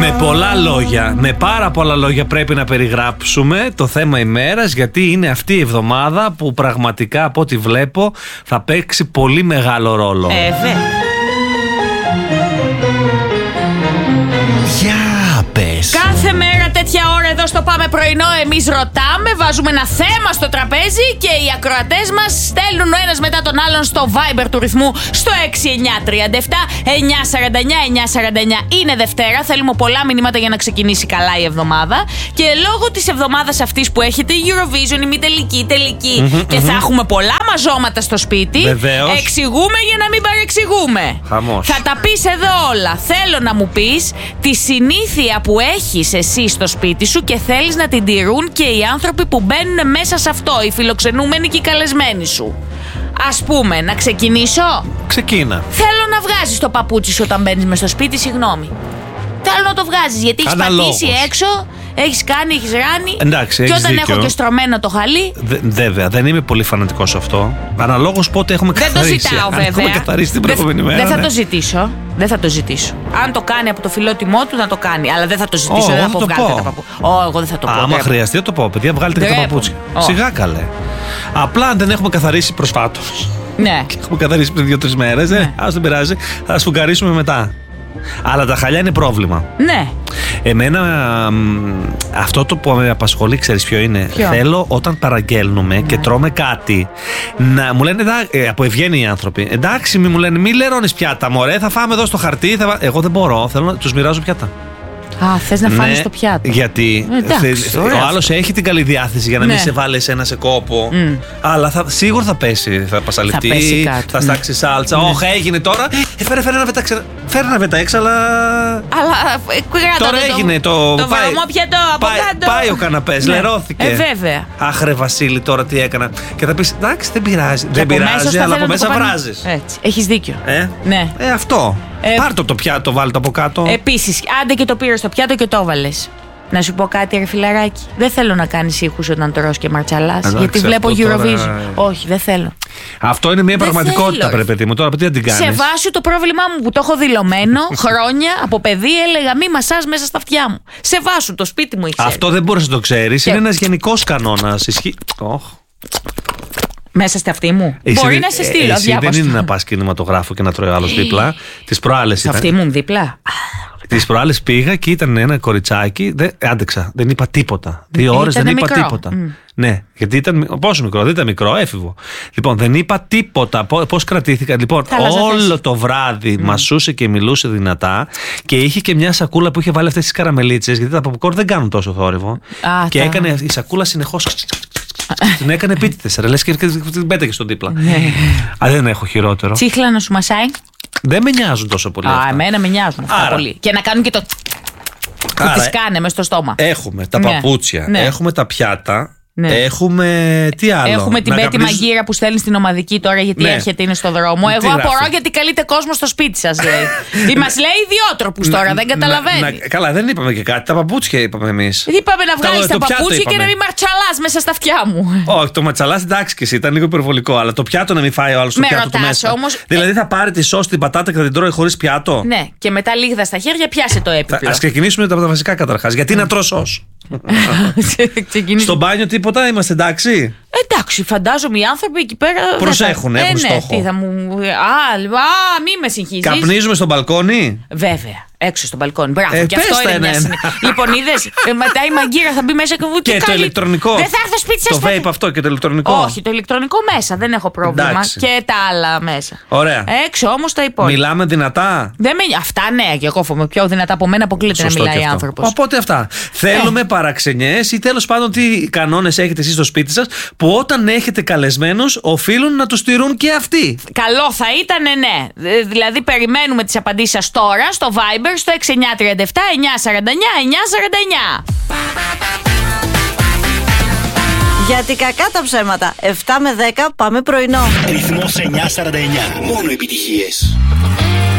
Με πολλά λόγια, με πάρα πολλά λόγια πρέπει να περιγράψουμε το θέμα ημέρας, γιατί είναι αυτή η εβδομάδα που πραγματικά από ό,τι βλέπω θα παίξει πολύ μεγάλο ρόλο. Για πες. Κάθε μέρα τέτοια ώρα εδώ στο Πάμε Πρωινό εμείς ρωτάμε, βάζουμε ένα θέμα στο τραπέζι και οι ακροατές μας στέλνουν ο ένας μετά τον άλλον στο Viber του ρυθμού στο 6937-949-949. Είναι Δευτέρα, θέλουμε πολλά μηνύματα για να ξεκινήσει καλά η εβδομάδα. Και λόγω της εβδομάδας αυτής που έχετε Eurovision, ημιτελική, τελική και θα έχουμε πολλά μαζώματα στο σπίτι. Βεβαίως. Εξηγούμε για να μην παρεξηγούμε. Χαμός. Θα τα πεις εδώ όλα. Θέλω να μου πεις τη συνήθεια που έχεις εσύ στο σπίτι σου και θέλεις να την τηρούν και οι άνθρωποι που μπαίνουν μέσα σε αυτό, οι φιλοξενούμενοι και οι καλεσμένοι σου. Ας πούμε, να ξεκινήσω. Ξεκίνα. Θέλω να βγάζεις το παπούτσι σου όταν μπαίνεις μες στο σπίτι, συγγνώμη. Θέλω να το βγάζεις γιατί έχεις πατήσει έξω, έχεις κάνει, έχεις ράνει. Εντάξει, και έχεις όταν δίκιο. έχω και στρωμένο το χαλί. Βέβαια, δεν είμαι πολύ φανατικός σε αυτό. Αναλόγως πότε έχουμε καθαρίσει. Δεν το ζητάω, βέβαια. Έχουμε καθαρίσει την προηγούμενη μέρα. Δεν θα το ζητήσω. Δεν θα το ζητήσω. Αν το κάνει από το φιλότιμό του, να το κάνει. Αλλά δεν θα το ζητήσω. Δεν θα πω βγάλτε τα παπούτσια. Εγώ δεν θα το πω. Άμα χρειαστεί, θα το πω. Παιδιά, βγάλτε και τα παπούτσια. Σιγά καλέ. Απλά αν δεν έχουμε καθαρίσει προσφάτως. Ναι. Έχουμε καθαρίσει πριν 2-3 μέρες. Ας δεν πειράζει. Θα σφουγγαρίσουμε μετά. Αλλά τα χαλιά είναι πρόβλημα. Ναι. Εμένα αυτό το που με απασχολεί, ξέρεις ποιο είναι? Θέλω όταν παραγγέλνουμε και τρώμε κάτι να μου λένε, από ευγένεια οι άνθρωποι, εντάξει, μου λένε μη λερώνεις πιάτα, μωρέ, θα φάμε εδώ στο χαρτί. Εγώ δεν μπορώ, θέλω να τους μοιράζω πιάτα. Α, θες να φάνεις το πιάτο. Γιατί ο άλλος έχει την καλή διάθεση για να μην σε βάλει ένα σε κόπο. Αλλά σίγουρα θα πέσει. Θα πασαλευτεί, θα στάξει σάλτσα. Όχι, έγινε τώρα. Φέρε ένα βετάξε. Φέρε ένα βετάξε, αλλά. Τώρα έγινε το. Το βρωμό πιατό από κάτω. Πάει ο καναπές, λερώθηκε. Βέβαια. Άχρε Βασίλη, τώρα τι έκανα. Και θα πει, εντάξει, δεν πειράζει. Δεν πειράζει, αλλά από μέσα βράζει. Έχεις δίκιο. Ναι. Αυτό. Πάρ' το πιάτο, βάλ' το από κάτω. Επίσης, άντε και το πήρε στο πιάτο και το έβαλες. Να σου πω κάτι, ρε φιλαράκι. Δεν θέλω να κάνεις ήχους όταν τρως και μαρτσαλάς. Γιατί βλέπω Eurovision. Όχι, δεν θέλω. Αυτό είναι μια πραγματικότητα, πρέπει, παιδί μου. Τώρα τι να την κάνεις. Σε βάσου το πρόβλημά μου που το έχω δηλωμένο χρόνια από παιδί, έλεγα μη μασάς μέσα στα αυτιά μου. Σε βάσου, το σπίτι μου ήξερε. Αυτό δεν μπορείς να το ξέρεις. Είναι ένας γενικός κανόνας. Μέσα στη αυτή μου. Μπορεί να σε στείλω. Εσύ δεν είναι να πας κινηματογράφο και να τρώει άλλος δίπλα. Τις προάλλες ήταν. Αυτή μου δίπλα. Τις προάλλες πήγα και ήταν ένα κοριτσάκι. Άντεξα, δεν είπα τίποτα. 2 ώρες δεν είπα τίποτα. Ναι, γιατί ήταν. Πόσο μικρό, δεν ήταν μικρό, έφηβο. Λοιπόν, δεν είπα τίποτα. Πώς κρατήθηκα. Λοιπόν, όλο το βράδυ μασούσε και μιλούσε δυνατά και είχε και μια σακούλα που είχε βάλει αυτές τις καραμελίτσες. Γιατί τα popcorn δεν κάνουν τόσο θόρυβο. Και έκανε η σακούλα συνεχώς. Την έκανε επίτηδες, ρε, λες και την πέταγε στον δίπλα. Δεν έχω χειρότερο. Τσίχλα να σου μασάει. Δεν με νοιάζουν τόσο πολύ. Εμένα με νοιάζουν αυτά πολύ. Και να κάνουν και το. Που τις κάνε μες στο στόμα. Έχουμε τα παπούτσια, έχουμε τα πιάτα. Έχουμε. Τι άλλο. Έχουμε την Πέτη Μαγείρα που στέλνει στην ομαδική τώρα γιατί έρχεται, είναι στο δρόμο. Εγώ απορώ γιατί καλείτε κόσμο στο σπίτι σας, λέει. Μας λέει ιδιότροπους τώρα, δεν καταλαβαίνει. Καλά, δεν είπαμε και κάτι. Τα παπούτσια είπαμε εμείς. Είπαμε να βγάλεις τα παπούτσια και να μην μαρτσαλάς μέσα στα αυτιά μου. Όχι, το μαρτσαλάς εντάξει και εσύ, ήταν λίγο υπερβολικό. Αλλά το πιάτο να μην φάει ο άλλος το πιάτο του μέσα. Δηλαδή θα πάρει τη σως, την πατάτα και θα την τρώει χωρίς πιάτο. Ναι, και μετά λίγδα στα χέρια πιάσε το έπιπλο. Ας ξεκινήσουμε από τα βασικά καταρχάς. Γιατί να τρως σως. Στο μπάνιο τίποτα, είμαστε εντάξει. Εντάξει, φαντάζομαι οι άνθρωποι εκεί πέρα. Προσέχουν, έχουν στόχο. Τι θα μου. Μη με συγχύζεις. Καπνίζουμε στο μπαλκόνι. Βέβαια. Έξω στο μπαλκόνι. Μπράβο. Και αυτό είναι μια συνέχεια. Λοιπόν, είδες. Μετά η μαγκύρα θα μπει μέσα και το ηλεκτρονικό. Δεν θα έρθω σπίτι σας. Το vape αυτό και το ηλεκτρονικό. Όχι, το ηλεκτρονικό μέσα. Δεν έχω πρόβλημα. Εντάξει. Και τα άλλα μέσα. Ωραία. Έξω όμως τα υπόλοιπα. Μιλάμε δυνατά. Αυτά ναι. Και εγώ φοβάμαι πιο δυνατά από μένα αποκλείται να μιλάει άνθρωπος. Οπότε αυτά. Θέλουμε παραξενιές ή τέλος πάντων τι κανόνες έχετε εσείς στο σπίτι σας που όταν έχετε καλεσμένους οφείλουν να τους τηρούν και αυτοί. Καλό θα ήταν, ναι. Δηλαδή περιμένουμε τις απαντήσεις σας τώρα στο Viber στο 6937 949 949. Γιατί κακά τα ψέματα. 7 με 10 πάμε πρωινό. Ρυθμός 949. Μόνο επιτυχίες.